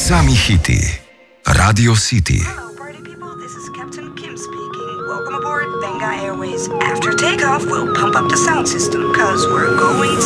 Sami hiti. Radio City. Hello, party people. This is Captain Kim speaking. Welcome aboard Benga Airways. After takeoff, we'll pump up the sound system, cause we're going